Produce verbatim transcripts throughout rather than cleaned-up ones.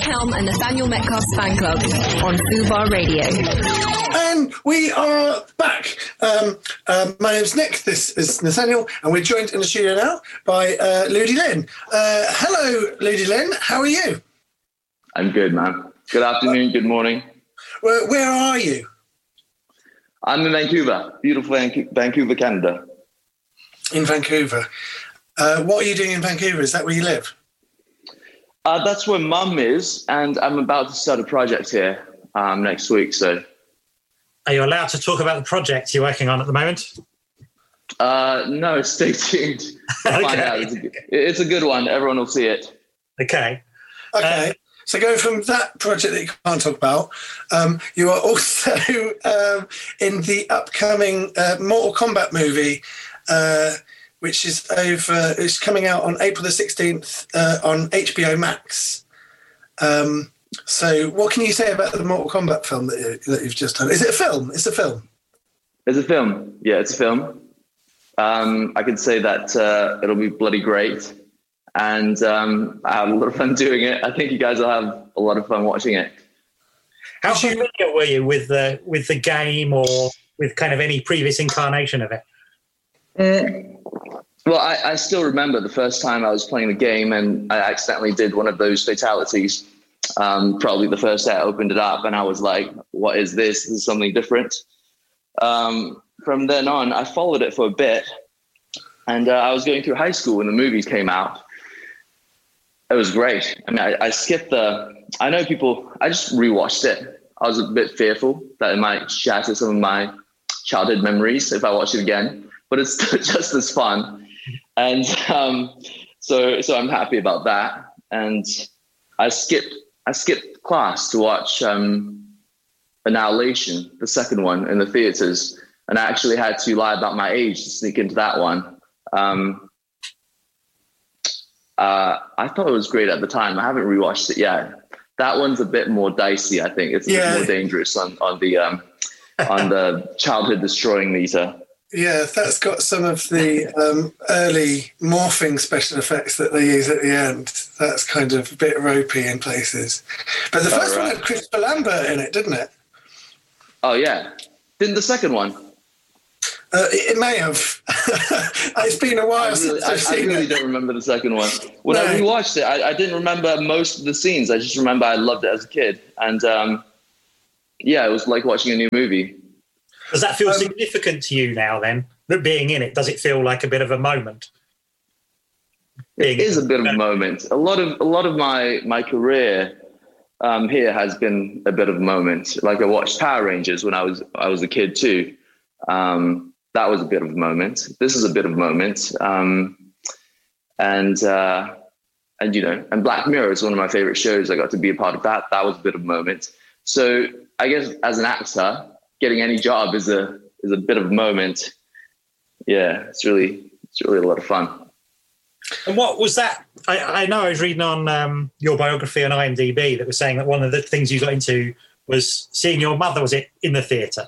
Helm and Nathaniel Metcalf's fan club on Fubar Radio. And we are back. Um, uh, my name's Nick, this is Nathaniel, and we're joined in the studio now by uh, Ludi Lin. Uh, hello, Ludi Lin, how are you? I'm good, man. Good afternoon, good morning. Where, where are you? I'm in Vancouver, beautiful Vancouver, Canada. In Vancouver. Uh, what are you doing in Vancouver? Is that where you live? Uh, that's where Mum is, and I'm about to start a project here um, next week. So, are you allowed to talk about the project you're working on at the moment? Uh, no, stay tuned. Okay. Find out. It's, a, it's a good one. Everyone will see it. Okay. Okay. Uh, so going from that project that you can't talk about, um, you are also um, in the upcoming uh, Mortal Kombat movie, uh, which is over. It's coming out on April the sixteenth uh, on H B O Max. Um, so, what can you say about the Mortal Kombat film that, you, that you've just done? Is it a film? It's a film. It's a film. Yeah, it's a film. Um, I could say that uh, it'll be bloody great. And um, I had a lot of fun doing it. I think you guys will have a lot of fun watching it. How familiar were you with the with the game or with kind of any previous incarnation of it? Mm. Well, I, I still remember the first time I was playing the game and I accidentally did one of those fatalities. Um, probably the first day I opened it up and I was like, what is this? This is something different. Um, from then on, I followed it for a bit. And uh, I was going through high school when the movies came out. It was great. I mean, I, I skipped the... I know people... I just rewatched it. I was a bit fearful that it might shatter some of my childhood memories if I watched it again. But it's just as fun. And um, so so I'm happy about that. And I skipped I skipped class to watch um, Annihilation, the second one, in the theaters. And I actually had to lie about my age to sneak into that one. Um, uh, I thought it was great at the time. I haven't rewatched it yet. That one's a bit more dicey, I think. It's a yeah. bit more dangerous on, on the um, on the childhood destroying meter. Yeah, that's got some of the um, early morphing special effects that they use at the end. That's kind of a bit ropey in places. But the first oh, right. one had Christopher Lambert in it, didn't it? Oh, yeah. Didn't the second one? Uh, it, it may have. It's been a while I really, since I've I, seen I really it. don't remember the second one. When no. I rewatched it, I, I didn't remember most of the scenes. I just remember I loved it as a kid. And, um, yeah, it was like watching a new movie. Does that feel um, significant to you now, then, that being in it? Does it feel like a bit of a moment? Being it is a bit of a moment. A lot of a lot of my my career um, here has been a bit of a moment. Like I watched Power Rangers when I was I was a kid too. Um, that was a bit of a moment. This is a bit of a moment. Um, and uh, and you know, and Black Mirror is one of my favorite shows. I got to be a part of that. That was a bit of a moment. So I guess as an actor, getting any job is a is a bit of a moment. Yeah, it's really it's really a lot of fun. And what was that? I, I know I was reading on um, your biography on I M D B that was saying that one of the things you got into was seeing your mother. Was it in the theatre?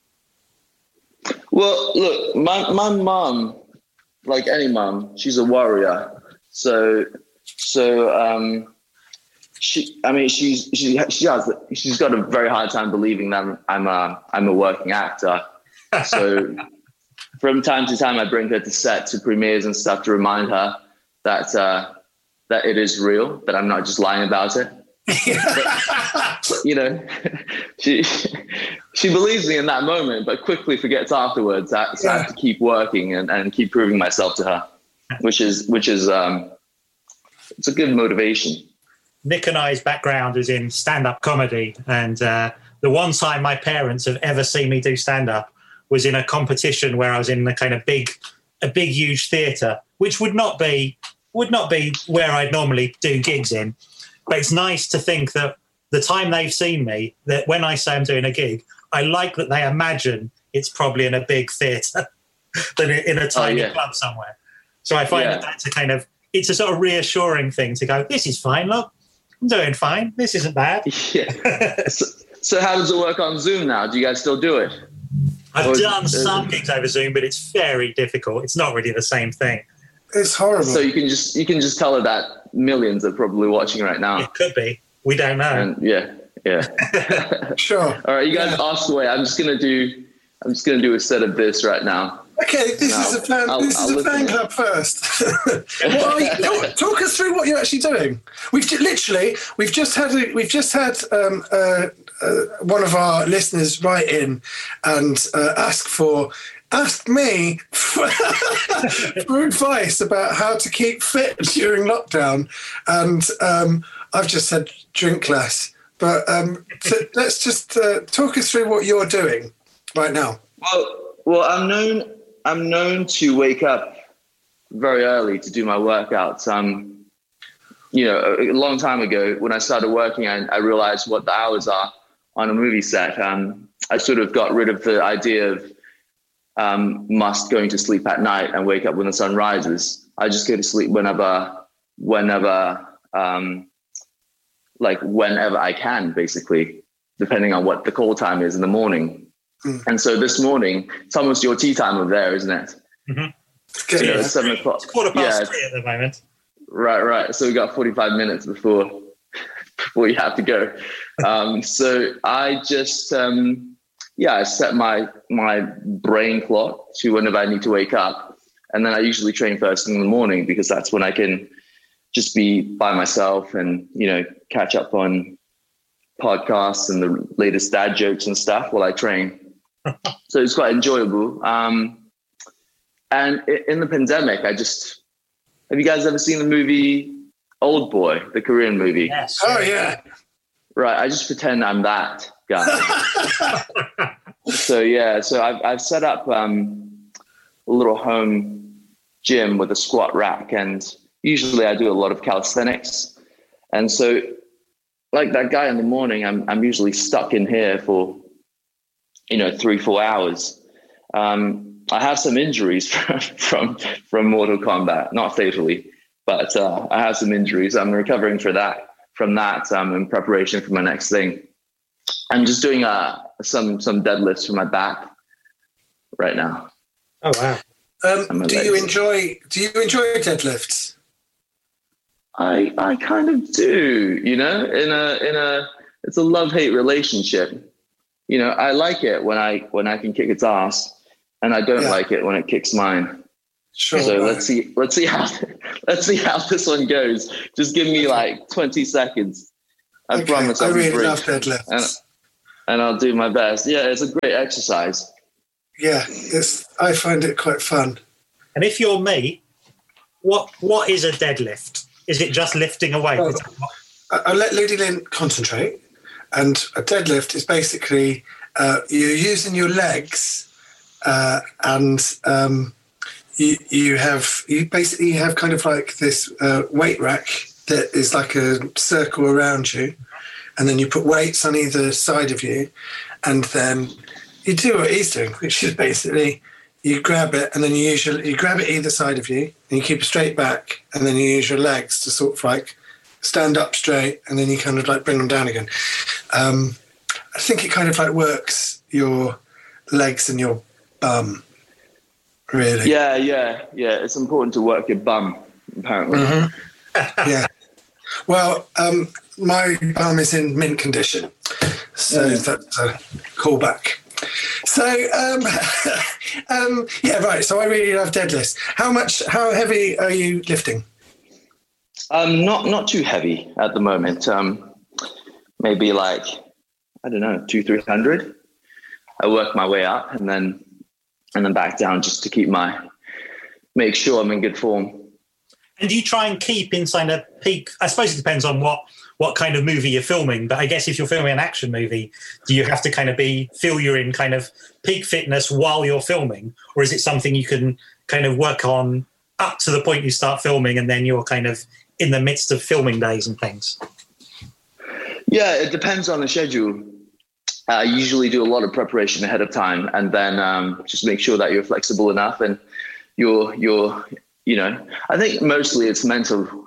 Well, look, my my mum, like any mum, she's a warrior. So so. Um, She, I mean, she's she she has she's got a very hard time believing that I'm a I'm a working actor. So from time to time, I bring her to set to premieres and stuff to remind her that uh, that it is real, that I'm not just lying about it. But, you know, she she believes me in that moment, but quickly forgets afterwards. So yeah. I have to keep working and, and keep proving myself to her, which is which is um, it's a good motivation. Nick and I's background is in stand-up comedy, and uh, the one time my parents have ever seen me do stand-up was in a competition where I was in a kind of big, a big, huge theatre, which would not be would not be where I'd normally do gigs in. But it's nice to think that the time they've seen me, that when I say I'm doing a gig, I like that they imagine it's probably in a big theatre than in a tiny oh, yeah. club somewhere. So I find yeah. that that's a kind of it's a sort of reassuring thing to go, this is fine, look. I'm doing fine. This isn't bad. Yeah. so, so how does it work on Zoom now? Do you guys still do it? I've or done is, some gigs over Zoom, but it's very difficult. It's not really the same thing. It's horrible. So you can just you can just tell her that millions are probably watching right now. It could be. We don't know. And yeah, yeah. Sure. All right, you guys Yeah. ask away. I'm just gonna do. I'm just gonna do a set of this right now. Okay, this No, is a fan. I'll- this I'll is a listen. fan club first. What are you, talk, talk us through what you're actually doing. We've ju- literally we've just had a, we've just had um, uh, uh, one of our listeners write in and uh, ask for ask me for, for advice about how to keep fit during lockdown, and um, I've just said drink less. But um, so let's just uh, talk us through what you're doing right now. Well, well, I'm known. I'm known to wake up very early to do my workouts. Um, you know, a, a long time ago when I started working, I, I realized what the hours are on a movie set. Um, I sort of got rid of the idea of um, must going to sleep at night and wake up when the sun rises. I just go to sleep whenever, whenever, um, like whenever I can, basically, depending on what the call time is in the morning. Mm. And so this morning, it's almost your tea time over there, isn't it? Mm-hmm. So, you know, it's seven o'clock. It's quarter past yeah, three at the moment. Right, right. So we got forty-five minutes before before you have to go. Um, so I just, um, yeah, I set my my brain clock to whenever I need to wake up, and then I usually train first thing in the morning because that's when I can just be by myself and, you know, catch up on podcasts and the latest dad jokes and stuff while I train. So it's quite enjoyable. Um, and in the pandemic, I just, have you guys ever seen the movie Old Boy, the Korean movie? Yes. Oh yeah. Right. I just pretend I'm that guy. So yeah, so I've, I've set up um, a little home gym with a squat rack, and usually I do a lot of calisthenics. And so like that guy in the morning, I'm I'm usually stuck in here for, you know, three, four hours. Um, I have some injuries from, from, from Mortal Kombat, not fatally, but uh, I have some injuries. I'm recovering for that, from that um, in preparation for my next thing. I'm just doing uh, some, some deadlifts for my back right now. Oh, wow. Um, do you enjoy, do you enjoy deadlifts? I I kind of do, you know, in a in a it's a love-hate relationship. You know, I like it when I when I can kick its ass, and I don't Yeah. like it when it kicks mine. Sure. So let's see let's see how let's see how this one goes. Just give me like twenty seconds. I Okay, promise I I'll be really brief, love deadlifts. and, and I'll do my best. Yeah, it's a great exercise. Yeah, it's. I find it quite fun. And if you're me, what what is a deadlift? Is it just lifting a weight? Well, I- I'll let Lady Lynn concentrate. And a deadlift is basically uh, you're using your legs, uh, and um, you you have you basically have kind of like this uh, weight rack that is like a circle around you, and then you put weights on either side of you, and then you do what he's doing, which is basically you grab it and then you use your, you grab it either side of you and you keep it straight back, and then you use your legs to sort of like stand up straight, and then you kind of like bring them down again. Um, I think it kind of like works your legs and your bum, really. Yeah, yeah, yeah. It's important to work your bum, apparently. Mm-hmm. Yeah. Well, um, my bum is in mint condition, so Yeah. that's a callback. So, um, um, yeah, right. So I really love deadlifts. How much? How heavy are you lifting? Um, not not too heavy at the moment. Um, maybe like I don't know, two three hundred. I work my way up and then and then back down just to keep my make sure I'm in good form. And do you try and keep inside a peak? I suppose it depends on what what kind of movie you're filming. But I guess if you're filming an action movie, do you have to kind of be feel you're in kind of peak fitness while you're filming, or is it something you can kind of work on up to the point you start filming and then you're kind of in the midst of filming days and things? Yeah, it depends on the schedule. I usually do a lot of preparation ahead of time, and then um, just make sure that you're flexible enough and you're you're you know. I think mostly it's mental,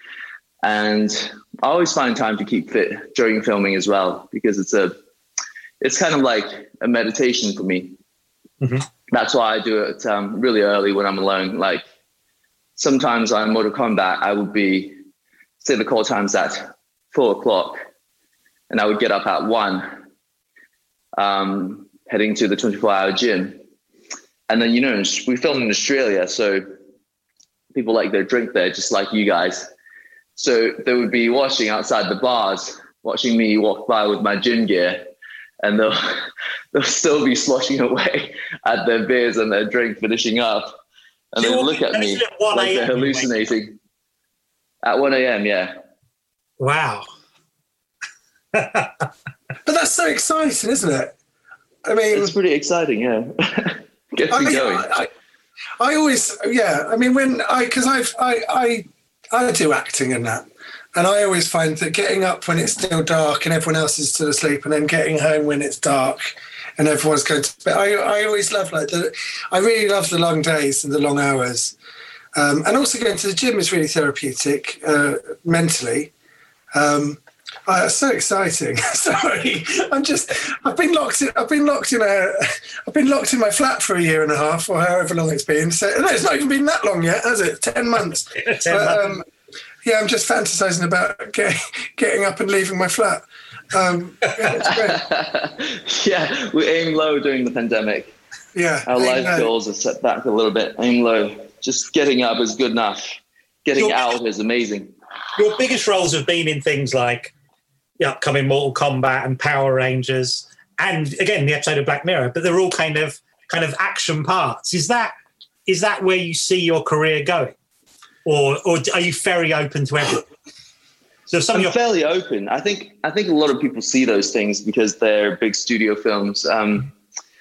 and I always find time to keep fit during filming as well, because it's a it's kind of like a meditation for me. Mm-hmm. That's why I do it um, really early when I'm alone. Like sometimes on Mortal Kombat, I would be, say the call time's at four o'clock, and I would get up at one, um, heading to the twenty-four hour gym. And then, you know, we filmed in Australia, so people like their drink there, just like you guys. So they would be watching outside the bars, watching me walk by with my gym gear, and they'll, they'll still be sloshing away at their beers and their drink finishing up. And they would look at me like they're hallucinating. At one a.m., yeah. Wow. But that's so exciting, isn't it? I mean... It's pretty exciting, yeah. Gets me I, going. I, I, I always, yeah, I mean, when I, because I've, I, I, I do acting and that, and I always find that getting up when it's still dark and everyone else is still asleep, and then getting home when it's dark and everyone's going to bed, I, I always love like the, I really love the long days and the long hours. Um, and also going to the gym is really therapeutic, uh, mentally. Um, Oh, that's so exciting! Sorry, I'm just. I've been locked in. I've been locked in a. I've been locked in my flat for a year and a half, or however long it's been. So no, it's not even been that long yet, has it? Ten months. Ten but, months. Um, yeah, I'm just fantasizing about get, getting up and leaving my flat. Um, yeah, it's great. Yeah, we aim low during the pandemic. Yeah, our life low. goals are set back a little bit. Aim low. Just getting up is good enough. Getting Your out biggest, is amazing. Your biggest roles have been in things like the upcoming Mortal Kombat and Power Rangers, and again the episode of Black Mirror. But they're all kind of kind of action parts. Is that is that where you see your career going, or or are you very open to everything? So some I'm of your- fairly open. I think I think a lot of people see those things because they're big studio films. Um,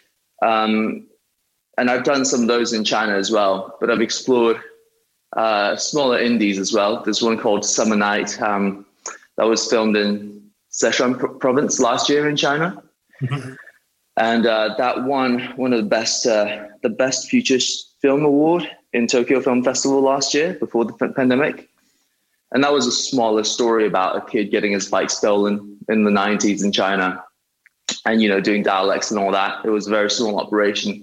um, and I've done some of those in China as well. But I've explored uh, smaller indies as well. There's one called Summer Night um, that was filmed in Sichuan pro- province last year in China. Mm-hmm. And uh, that won one of the best uh, the best feature film award in Tokyo Film Festival last year before the p- pandemic. And that was a smaller story about a kid getting his bike stolen in the nineties in China and, you know, doing dialects and all that. It was a very small operation.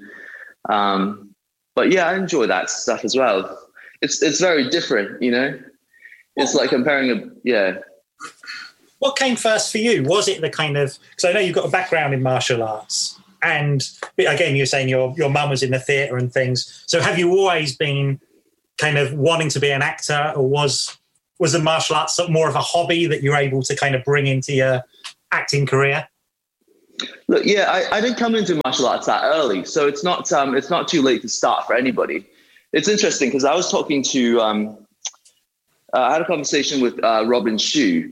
Um, but yeah, I enjoy that stuff as well. It's it's very different, you know. It's like comparing a, yeah. What came first for you? Was it the kind of, because I know you've got a background in martial arts, and again, you're saying your your mum was in the theatre and things. So have you always been kind of wanting to be an actor, or was was the martial arts more of a hobby that you're able to kind of bring into your acting career? Look, yeah, I, I didn't come into martial arts that early, so it's not um, it's not too late to start for anybody. It's interesting because I was talking to, um, uh, I had a conversation with uh, Robin Shu,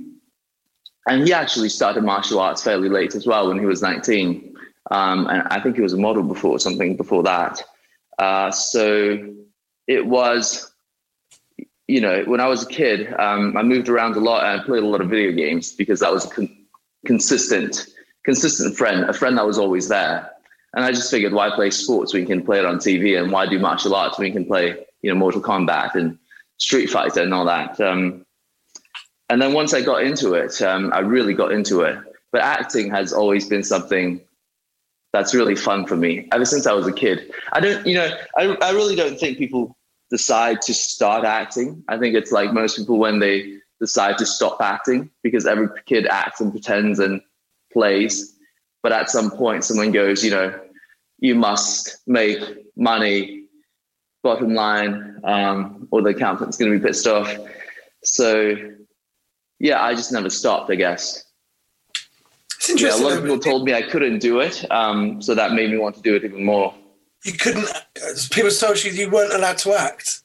and he actually started martial arts fairly late as well when he was nineteen. Um, and I think he was a model before, something before that. Uh, so it was, you know, when I was a kid, um, I moved around a lot and I played a lot of video games because that was a con- consistent, consistent friend, a friend that was always there. And I just figured, why play sports when you can play it on T V, and why do martial arts when you can play, you know, Mortal Kombat and Street Fighter and all that. Um, and then once I got into it, um, I really got into it. But acting has always been something that's really fun for me ever since I was a kid. I don't, you know, I, I really don't think people decide to start acting. I think it's like most people when they decide to stop acting, because every kid acts and pretends and plays. But at some point, someone goes, you know, you must make money, bottom line, um, or the accountant's going to be pissed off. So, yeah, I just never stopped, I guess. It's interesting. Yeah, a lot of people told me I couldn't do it, um, so that made me want to do it even more. You couldn't, people told you you weren't allowed to act.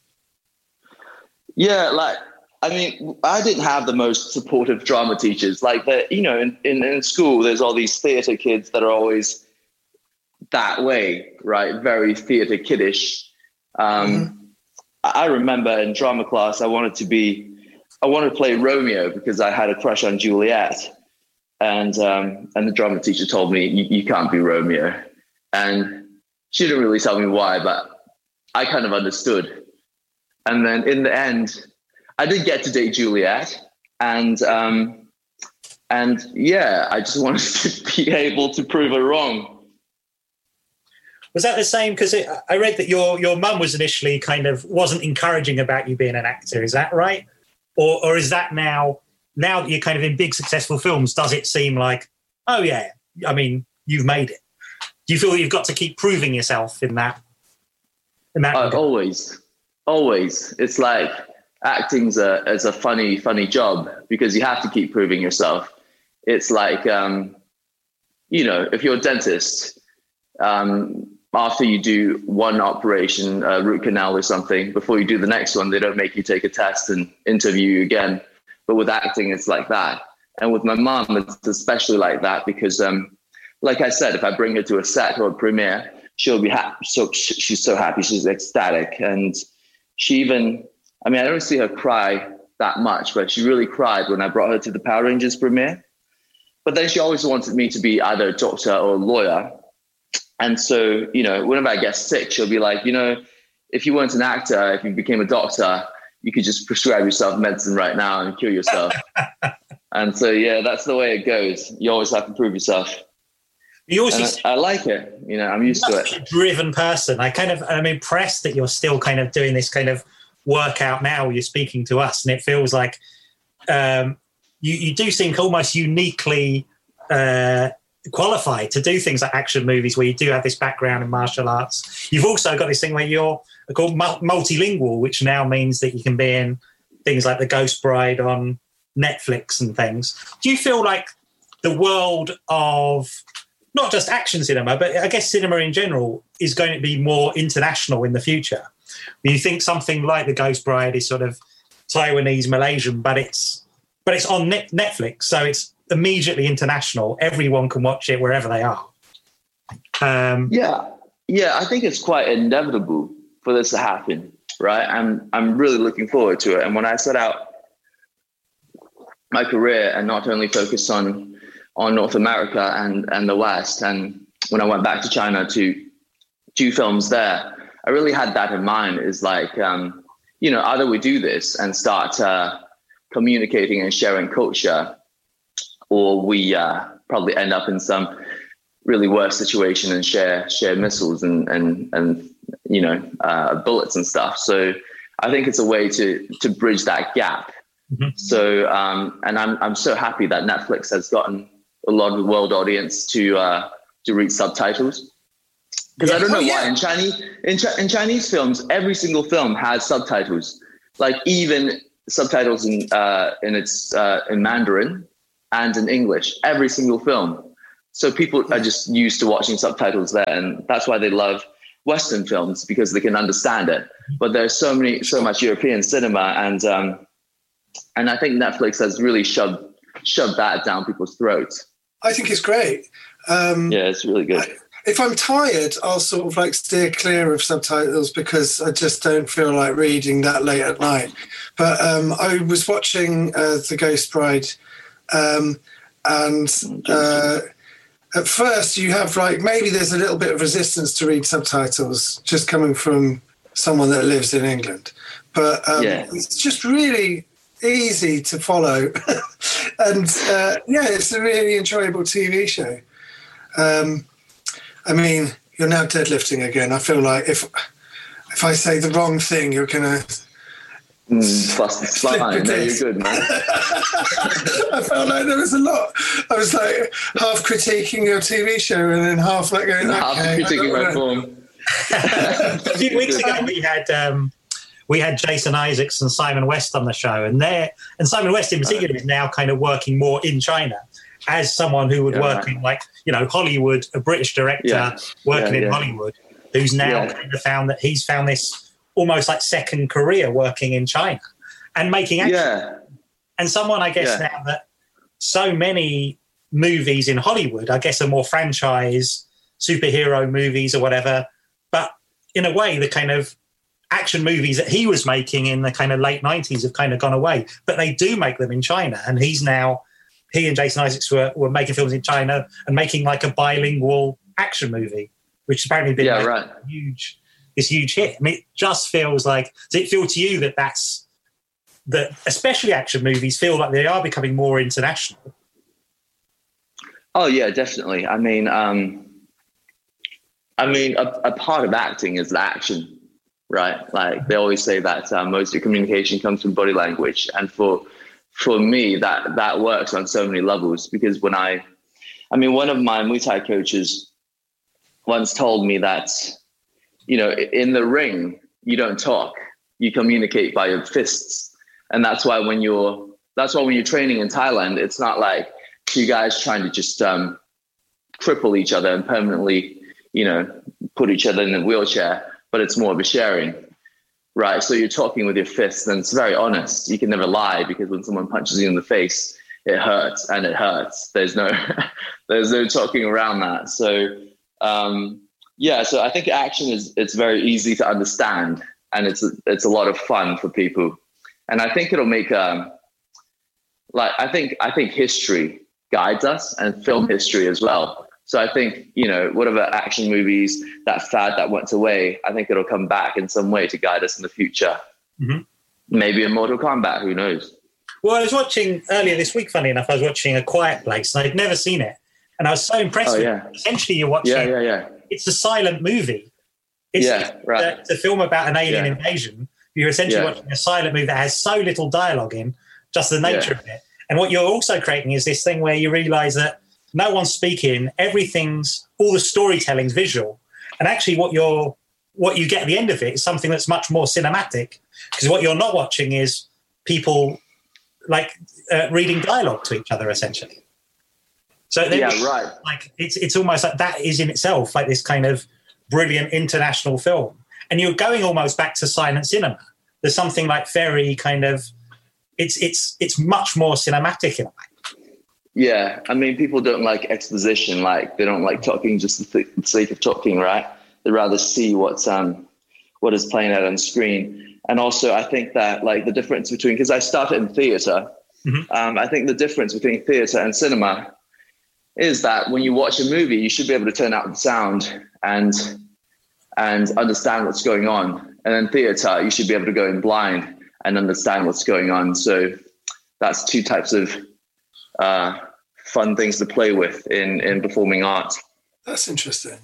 Yeah, like, I mean, I didn't have the most supportive drama teachers. Like, the, you know, in, in, in school, there's all these theatre kids that are always that way, right? Very theatre kiddish. Um, mm-hmm. I remember in drama class, I wanted to be, I wanted to play Romeo because I had a crush on Juliet. And um, and the drama teacher told me, you, you can't be Romeo. And she didn't really tell me why, but I kind of understood. And then in the end, I did get to date Juliet. And, um, and yeah, I just wanted to be able to prove her wrong. Was that the same? Because I read that your your mum was initially kind of wasn't encouraging about you being an actor. Is that right? Or or is that now now that you're kind of in big successful films, does it seem like, oh yeah, I mean, you've made it? Do you feel you've got to keep proving yourself in that? In that uh, always, always. It's like acting's a is a funny, funny job because you have to keep proving yourself. It's like, um, you know, if you're a dentist, um, after you do one operation, a root canal or something, before you do the next one, they don't make you take a test and interview you again. But with acting, it's like that. And with my mom, it's especially like that because, um, like I said, if I bring her to a set or a premiere, she'll be happy. So she's so happy. She's ecstatic. And she even, I mean, I don't see her cry that much, but she really cried when I brought her to the Power Rangers premiere. But then she always wanted me to be either a doctor or a lawyer. And so, you know, whenever I get sick, she'll be like, you know, if you weren't an actor, if you became a doctor, you could just prescribe yourself medicine right now and cure yourself. And so, yeah, that's the way it goes. You always have to prove yourself. You also, I, I like it. You know, I'm used to it. A driven person. I kind of, I'm impressed that you're still kind of doing this kind of workout now. You're speaking to us, and it feels like um, you, you do seem almost uniquely uh, qualified to do things like action movies where you do have this background in martial arts. You've also got this thing where you're called multilingual, which now means that you can be in things like The Ghost Bride on Netflix and things. Do you feel like the world of not just action cinema, but I guess cinema in general is going to be more international in the future? You think something like The Ghost Bride is sort of Taiwanese, Malaysian, but it's but it's on net- Netflix, so it's immediately international. Everyone can watch it wherever they are. Um, yeah, yeah, I think it's quite inevitable for this to happen, right? I'm I'm really looking forward to it. And when I set out my career and not only focus on on North America and and the West, and when I went back to China to do films there, I really had that in mind. Is like, um, you know, either we do this and start uh, communicating and sharing culture, or we uh, probably end up in some really worse situation and share share missiles and and and you know uh, bullets and stuff. So I think it's a way to to bridge that gap. Mm-hmm. So um, and I'm I'm so happy that Netflix has gotten a lot of the world audience to uh, to read subtitles. Because yeah. I don't know oh, why yeah. in Chinese in, Ch- in Chinese films, every single film has subtitles, like even subtitles in uh, in its uh, in Mandarin and in English. Every single film. So people are just used to watching subtitles there, and that's why they love Western films, because they can understand it. But there's so many, so much European cinema, and um, and I think Netflix has really shoved shoved that down people's throats. I think it's great. Um, yeah, it's really good. I, if I'm tired, I'll sort of like steer clear of subtitles because I just don't feel like reading that late at night. But um, I was watching uh, The Ghost Bride, um, and uh, at first you have like, maybe there's a little bit of resistance to read subtitles just coming from someone that lives in England. But um, yeah. it's just really easy to follow. And uh, yeah, it's a really enjoyable T V show. Um, I mean, you're now deadlifting again. I feel like if if I say the wrong thing, you're gonna mm, plus it's fine. No, you're good, man. I felt like there was a lot. I was like half critiquing your T V show and then half like going, half okay, critiquing my form. A few weeks ago, we had um, we had Jason Isaacs and Simon West on the show, and they and Simon West in particular is now kind of working more in China as someone who would yeah, work right. in, like, you know, Hollywood, a British director yeah. working yeah, in yeah. Hollywood, who's now yeah. kind of found that he's found this almost like second career working in China and making action. Yeah. And someone, I guess, yeah. now that so many movies in Hollywood, I guess, are more franchise superhero movies or whatever. But in a way, the kind of action movies that he was making in the kind of late nineties have kind of gone away. But they do make them in China. And he's now... He and Jason Isaacs were, were making films in China and making like a bilingual action movie, which has apparently been yeah, like right. a huge, this huge hit. I mean, it just feels like, does it feel to you that that's, that especially action movies feel like they are becoming more international? Oh yeah, definitely. I mean, um, I mean, a, a part of acting is the action, right? Like they always say that uh, most of your communication comes from body language, and for for me, that that works on so many levels, because when I, I mean, one of my Muay Thai coaches once told me that, you know, in the ring, you don't talk, you communicate by your fists. And that's why when you're, that's why when you're training in Thailand, it's not like two guys trying to just um, cripple each other and permanently, you know, put each other in a wheelchair, but it's more of a sharing. Right, so you're talking with your fists, and it's very honest. You can never lie, because when someone punches you in the face, it hurts, and it hurts. There's no, there's no talking around that. So, um, yeah. So I think action is it's very easy to understand, and it's it's a lot of fun for people. And I think it'll make um, like I think I think history guides us, and film history as well. So I think, you know, whatever action movies, that fad that went away, I think it'll come back in some way to guide us in the future. Mm-hmm. Maybe in Mortal Kombat, who knows? Well, I was watching earlier this week, funny enough, I was watching A Quiet Place, and I'd never seen it. And I was so impressed oh, with yeah. it. Essentially, you're watching, yeah, yeah, yeah. it's a silent movie. It's, yeah, right. It's a film about an alien yeah. invasion. You're essentially yeah. watching a silent movie that has so little dialogue in, just the nature yeah. of it. And what you're also creating is this thing where you realise that no one's speaking, everything's, all the storytelling's visual. And actually what you're, what you get at the end of it is something that's much more cinematic, because what you're not watching is people like uh, reading dialogue to each other, essentially. So yeah, right. Like it's, it's almost like that is in itself like this kind of brilliant international film. And you're going almost back to silent cinema. There's something like very kind of, it's, it's, it's much more cinematic in a way. Yeah, I mean, people don't like exposition. Like they don't like talking just for the sake of talking, right? They'd rather see what's um what is playing out on screen. And also, I think that like the difference between, because I started in theatre, mm-hmm. um, I think the difference between theatre and cinema is that when you watch a movie, you should be able to turn out the sound and and understand what's going on. And in theatre, you should be able to go in blind and understand what's going on. So that's two types of uh, fun things to play with in, in performing art. That's interesting.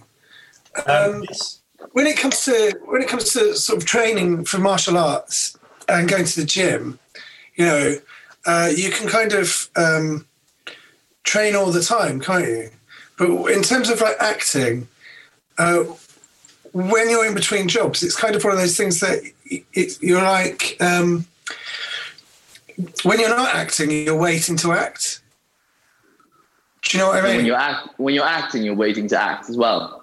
Um, when it comes to when it comes to sort of training for martial arts and going to the gym, you know, uh, you can kind of um, train all the time, can't you? But in terms of like acting, uh, when you're in between jobs, it's kind of one of those things that it, you're like um, when you're not acting, you're waiting to act. Do you know what I mean? When you're act, when you're acting, you're waiting to act as well.